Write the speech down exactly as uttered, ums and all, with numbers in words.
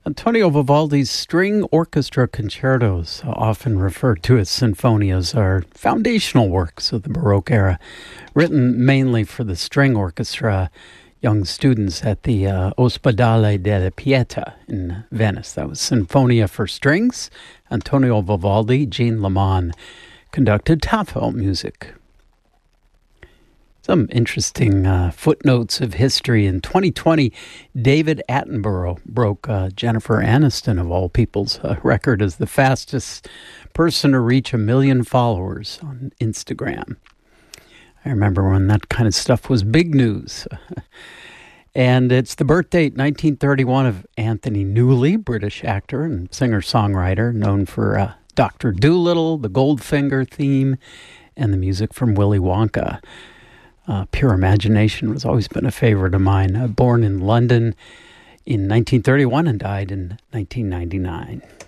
Antonio Vivaldi's string orchestra concertos, often referred to as sinfonias, are foundational works of the Baroque era, written mainly for the string orchestra, young students at the uh, Ospedale della Pietà in Venice. That was Sinfonia for Strings. Antonio Vivaldi, Jean Lamond conducted Tafel music. Some interesting uh, footnotes of history. In twenty twenty, David Attenborough broke uh, Jennifer Aniston, of all people's, uh, record as the fastest person to reach a million followers on Instagram. I remember when that kind of stuff was big news. And it's the birth date, nineteen thirty-one, of Anthony Newley, British actor and singer-songwriter, known for uh, Doctor Dolittle, the Goldfinger theme, and the music from Willy Wonka. Uh, Pure Imagination has always been a favorite of mine. Uh, born in London in nineteen thirty-one and died in nineteen ninety-nine.